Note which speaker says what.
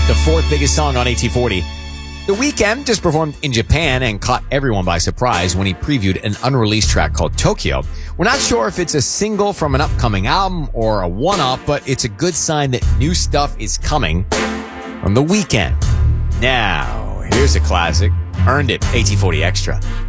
Speaker 1: the fourth biggest song on AT40. The Weeknd just performed in Japan and caught everyone by surprise when he previewed an unreleased track called Tokyo. We're not sure if it's a single from an upcoming album or a one-off, but it's a good sign that new stuff is coming from The Weeknd. Now, here's a classic. Earned It, AT40 Extra.